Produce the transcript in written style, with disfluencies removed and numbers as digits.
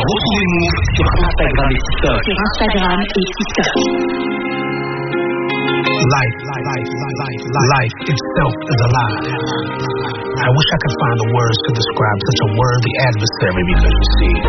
Retrouvez-nous sur Instagram et TikTok. Life itself is alive. I wish I could find the words to describe such a worthy adversary because you see,